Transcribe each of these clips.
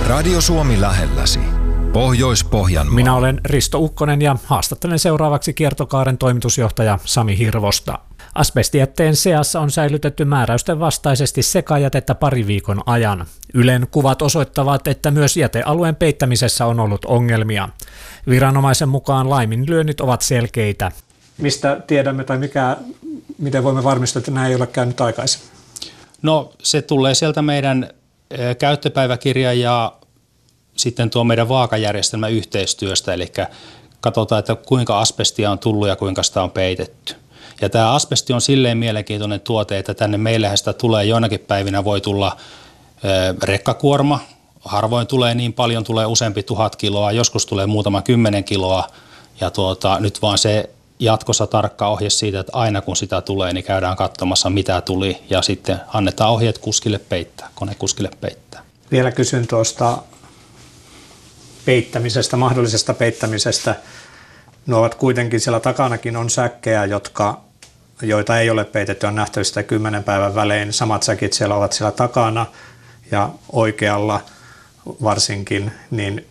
Radio Suomi lähelläsi. Pohjois-Pohjanmaa. Minä olen Risto Ukkonen ja haastattelen seuraavaksi Kiertokaaren toimitusjohtaja Sami Hirvosta. Asbestijätteen seassa on säilytetty määräysten vastaisesti sekajätettä pari viikon ajan. Ylen kuvat osoittavat, että myös jätealueen peittämisessä on ollut ongelmia. Viranomaisen mukaan laiminlyönnit ovat selkeitä. Mistä tiedämme tai miten voimme varmistaa, että nämä ei ole käynyt aikaisemmin? No se tulee sieltä meidän käyttöpäiväkirja ja sitten tuo meidän vaakajärjestelmä yhteistyöstä, eli katsotaan, että kuinka asbestia on tullut ja kuinka sitä on peitetty. Ja tämä asbesti on silleen mielenkiintoinen tuote, että tänne meillähän sitä tulee joinakin päivinä voi tulla rekkakuorma. Harvoin tulee niin paljon, tulee useampi 1000 kiloa, joskus tulee muutama 10 kiloa. Ja nyt vaan se jatkossa tarkka ohje siitä, että aina kun sitä tulee, niin käydään katsomassa mitä tuli ja sitten annetaan ohjeet kuskille peittää, konekuskille peittää. Vielä kysyn tuosta peittämisestä, mahdollisesta peittämisestä. Ne ovat kuitenkin siellä takanakin on säkkejä, joita ei ole peitetty, on nähtävistä 10 päivän välein. Samat säkit siellä ovat siellä takana ja oikealla varsinkin, niin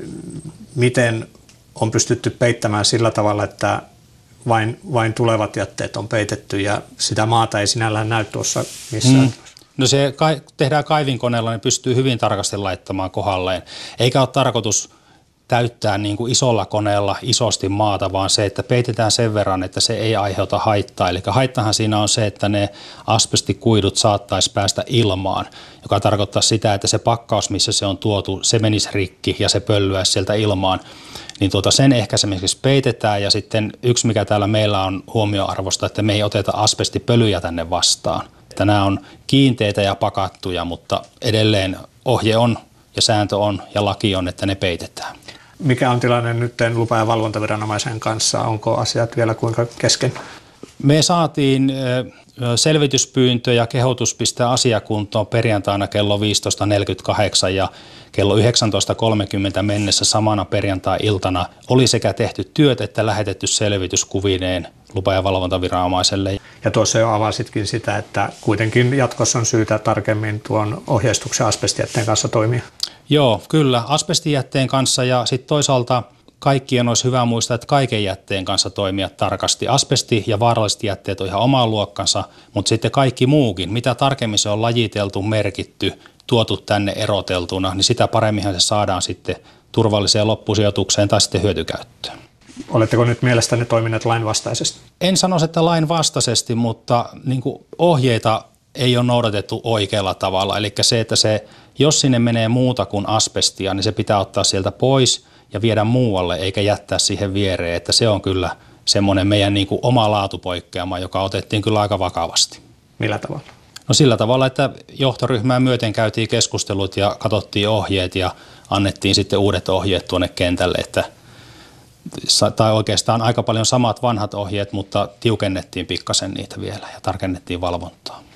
miten on pystytty peittämään sillä tavalla, että vain tulevat jätteet on peitetty ja sitä maata ei sinällään näy tuossa missään? No se tehdään kaivinkoneella, niin pystyy hyvin tarkasti laittamaan kohdalleen. Eikä ole tarkoitus täyttää niin kuin isolla koneella isosti maata, vaan se, että peitetään sen verran, että se ei aiheuta haittaa. Eli haittahan siinä on se, että ne asbestikuidut saattaisi päästä ilmaan, joka tarkoittaa sitä, että se pakkaus, missä se on tuotu, se menisi rikki ja se pöllyäisi sieltä ilmaan. Niin sen ehkäisemiseksi peitetään ja sitten yksi, mikä täällä meillä on huomioarvosta, että me ei oteta asbestipölyjä tänne vastaan. Että nämä on kiinteitä ja pakattuja, mutta edelleen ohje on ja sääntö on ja laki on, että ne peitetään. Mikä on tilanne nyt lupa- ja valvontaviranomaisen kanssa? Onko asiat vielä kuinka kesken? Me saatiin selvityspyyntö ja kehotus pistää asiakuntoon perjantaina kello 15.48 ja kello 19.30 mennessä samana perjantai-iltana oli sekä tehty työt että lähetetty selvitys kuvineen lupa- ja valvontaviranomaiselle. Ja tuossa jo avasitkin sitä, että kuitenkin jatkossa on syytä tarkemmin tuon ohjeistuksen asbestijätteen kanssa toimia. Joo, kyllä. Asbestijätteen kanssa ja sitten toisaalta kaikkien olisi hyvä muistaa, että kaiken jätteen kanssa toimia tarkasti. Asbesti ja vaaralliset jätteet on ihan omaa luokkansa, mutta sitten kaikki muukin, mitä tarkemmin se on lajiteltu, merkitty, tuotu tänne eroteltuna, niin sitä paremminhan se saadaan sitten turvalliseen loppusijoitukseen tai sitten hyötykäyttöön. Oletteko nyt mielestäni toimineet lainvastaisesti? En sanoisi, että lainvastaisesti, mutta niin kuin ohjeita ei ole noudatettu oikealla tavalla. Eli se, että jos sinne menee muuta kuin asbestia, niin se pitää ottaa sieltä pois ja viedä muualle, eikä jättää siihen viereen. Että se on kyllä semmoinen meidän niin kuin oma laatupoikkeama, joka otettiin kyllä aika vakavasti. Millä tavalla? No sillä tavalla, että johtoryhmää myöten käytiin keskustelut ja katsottiin ohjeet ja annettiin sitten uudet ohjeet tuonne kentälle, tai oikeastaan aika paljon samat vanhat ohjeet, mutta tiukennettiin pikkasen niitä vielä ja tarkennettiin valvontaa.